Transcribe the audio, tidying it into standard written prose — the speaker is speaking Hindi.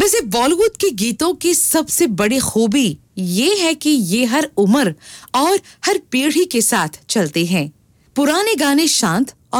वैसे बॉलीवुड के गीतों की सबसे बड़ी खूबी ये है कि ये हर उम्र और हर पीढ़ी के साथ चलते हैं। पुराने गाने शांत